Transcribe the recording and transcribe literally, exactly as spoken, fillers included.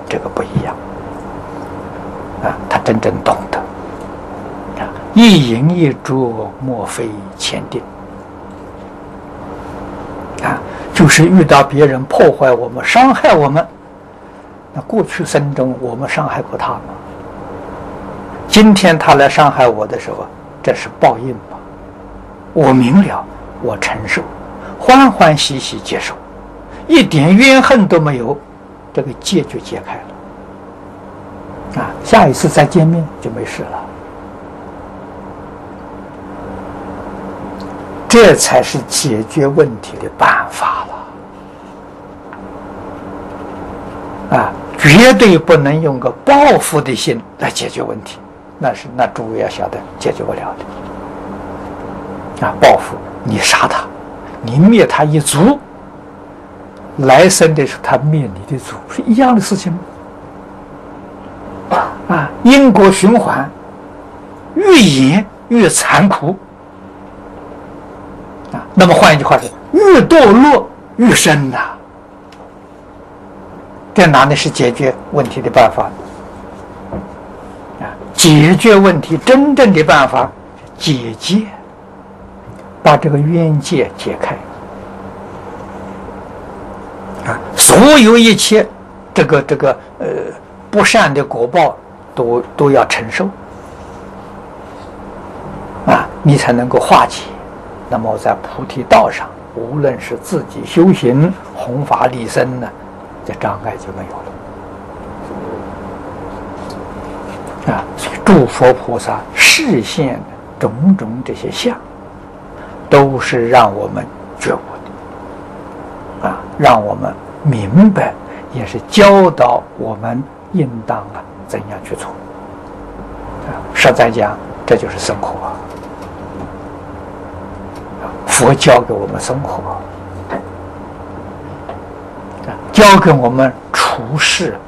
这个不一样啊，他真正懂得啊，一饮一啄，莫非前定啊，就是遇到别人破坏我们、伤害我们，那过去生中我们伤害过他吗？今天他来伤害我的时候，这是报应吧？我明了，我承受，欢欢喜喜接受，一点怨恨都没有，这个结就解开了啊！下一次再见面就没事了。这才是解决问题的办法了啊！绝对不能用个报复的心来解决问题，那是那诸位要晓得解决不了的啊！报复，你杀他，你灭他一族，来生的时候他灭你的族，是一样的事情吗？啊，因果循环，越演越残酷啊！那么换一句话说，越堕落越深呐、啊。这哪里是解决问题的办法啊？解决问题真正的办法，解结，把这个冤结解开啊！所有一切这个这个呃不善的果报都都要承受啊，你才能够化解。那么在菩提道上，无论是自己修行、弘法利生呢，这障碍就没有了啊！所以诸佛菩萨示现的种种这些相，都是让我们觉悟的啊，让我们明白，也是教导我们应当啊怎样去做啊。实在讲，这就是生活啊！佛教给我们生活。教给我们处事